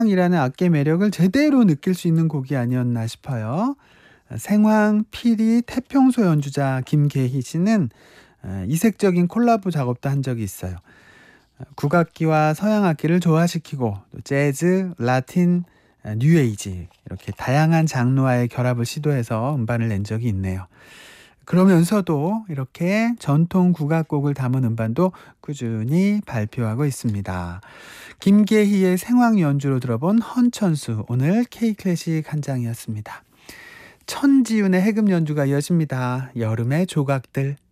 이라는 악기의 매력을 제대로 느낄 수 있는 곡이 아니었나 싶어요. 생황, 피리, 태평소 연주자 김계희 씨는 이색적인 콜라보 작업도 한 적이 있어요. 국악기와 서양 악기를 조화시키고 또 재즈, 라틴, 뉴에이지 이렇게 다양한 장르와의 결합을 시도해서 음반을 낸 적이 있네요. 그러면서도 이렇게 전통 국악곡을 담은 음반도 꾸준히 발표하고 있습니다. 김계희의 생황 연주로 들어본 헌천수, 오늘 K클래식 한 장이었습니다. 천지윤의 해금 연주가 이어집니다. 여름의 조각들.